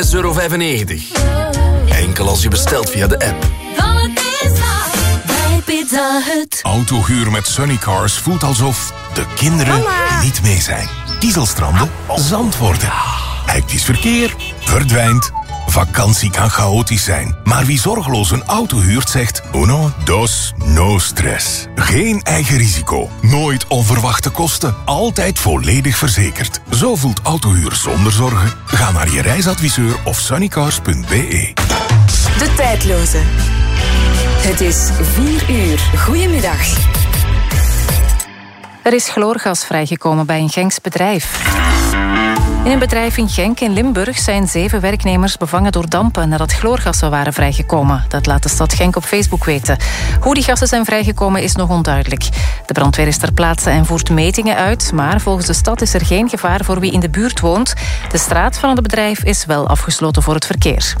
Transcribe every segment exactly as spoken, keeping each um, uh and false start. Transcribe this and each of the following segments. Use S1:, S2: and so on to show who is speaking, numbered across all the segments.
S1: zes euro vijfennegentig. Enkel als je bestelt via de app.
S2: Van het Pizza bij Pizza Hut.
S3: Autohuur met Sunnycars voelt alsof de kinderen
S4: Mama.
S3: niet mee zijn. Kiezelstranden, zand worden. Hectisch verkeer, verdwijnt. Vakantie kan chaotisch zijn. Maar wie zorgeloos een auto huurt zegt... Uno, dos, no stress. Geen eigen risico. Nooit onverwachte kosten. Altijd volledig verzekerd. Zo voelt autohuur zonder zorgen. Ga naar je reisadviseur of sunnycars punt b e.
S5: De tijdloze. Het is vier uur. Goedemiddag.
S6: Er is chloorgas vrijgekomen bij een Genks bedrijf. In een bedrijf in Genk in Limburg zijn zeven werknemers bevangen door dampen nadat chloorgassen waren vrijgekomen. Dat laat de stad Genk op Facebook weten. Hoe die gassen zijn vrijgekomen is nog onduidelijk. De brandweer is ter plaatse en voert metingen uit, maar volgens de stad is er geen gevaar voor wie in de buurt woont. De straat van het bedrijf is wel afgesloten voor het verkeer.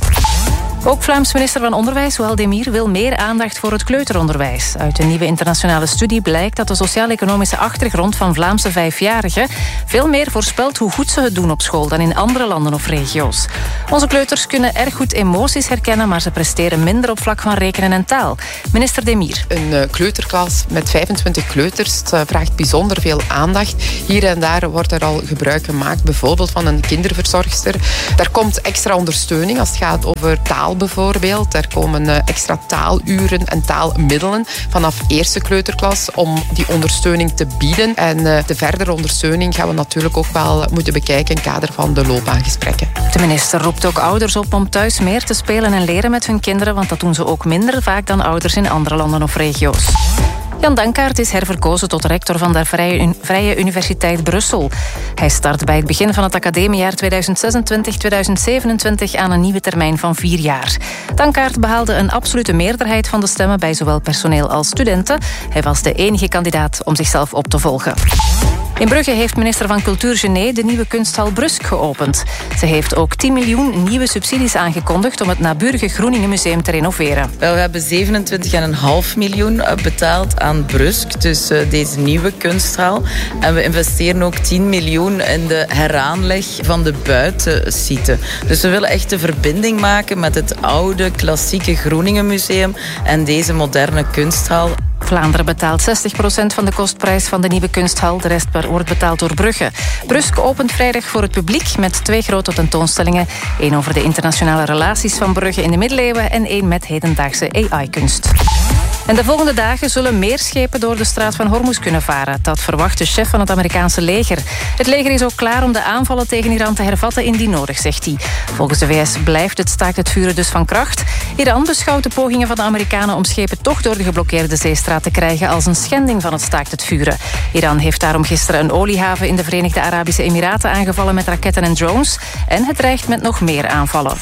S6: Ook Vlaams minister van Onderwijs, Wael Demir, wil meer aandacht voor het kleuteronderwijs. Uit een nieuwe internationale studie blijkt dat de sociaal-economische achtergrond van Vlaamse vijfjarigen veel meer voorspelt hoe goed ze het doen op school dan in andere landen of regio's. Onze kleuters kunnen erg goed emoties herkennen, maar ze presteren minder op vlak van rekenen en taal. Minister Demir.
S7: Een kleuterklas met vijfentwintig kleuters vraagt bijzonder veel aandacht. Hier en daar wordt er al gebruik gemaakt, bijvoorbeeld van een kinderverzorgster. Daar komt extra ondersteuning als het gaat over taal bijvoorbeeld. Er komen extra taaluren en taalmiddelen vanaf eerste kleuterklas om die ondersteuning te bieden. En de verdere ondersteuning gaan we natuurlijk ook wel moeten bekijken in het kader van de loopbaangesprekken.
S6: De minister roept ook ouders op om thuis meer te spelen en leren met hun kinderen, want dat doen ze ook minder vaak dan ouders in andere landen of regio's. Jan Dankaert is herverkozen tot rector van de Vrije, Vrije Universiteit Brussel. Hij start bij het begin van het academiejaar tweeduizend zesentwintig tweeduizend zevenentwintig aan een nieuwe termijn van vier jaar. Dankaert behaalde een absolute meerderheid van de stemmen bij zowel personeel als studenten. Hij was de enige kandidaat om zichzelf op te volgen. In Brugge heeft minister van Cultuur Gené de nieuwe kunsthal Brusk geopend. Ze heeft ook tien miljoen nieuwe subsidies aangekondigd om het naburige Groeningenmuseum te renoveren.
S8: Wel, we hebben zevenentwintig komma vijf miljoen betaald aan Brusk, dus uh, deze nieuwe kunsthal. En we investeren ook tien miljoen in de heraanleg van de buitensite. Dus we willen echt de verbinding maken met het oude, klassieke Groeningenmuseum en deze moderne kunsthal.
S6: Vlaanderen betaalt zestig procent van de kostprijs van de nieuwe kunsthal. De rest wordt betaald door Brugge. Brusk opent vrijdag voor het publiek met twee grote tentoonstellingen. Eén over de internationale relaties van Brugge in de middeleeuwen en één met hedendaagse A I-kunst. En de volgende dagen zullen meer schepen door de straat van Hormuz kunnen varen. Dat verwacht de chef van het Amerikaanse leger. Het leger is ook klaar om de aanvallen tegen Iran te hervatten indien nodig, zegt hij. Volgens de V S blijft het staakt het vuren dus van kracht. Iran beschouwt de pogingen van de Amerikanen om schepen toch door de geblokkeerde zeestraat te krijgen als een schending van het staakt het vuren. Iran heeft daarom gisteren een oliehaven in de Verenigde Arabische Emiraten aangevallen met raketten en drones. En het dreigt met nog meer aanvallen.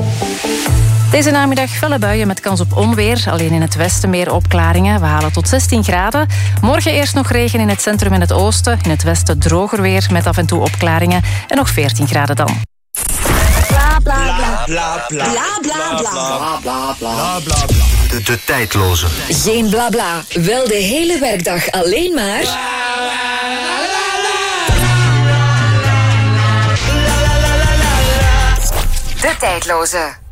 S6: Deze namiddag felle buien met kans op onweer. Alleen in het westen meer opklaringen. We halen tot zestien graden. Morgen eerst nog regen in het centrum en het oosten. In het westen droger weer met af en toe opklaringen. En nog veertien graden dan.
S2: Bla bla bla. Bla bla bla. Bla bla bla.
S1: De, de tijdloze.
S5: Geen bla bla. Wel de hele werkdag alleen maar... De tijdloze.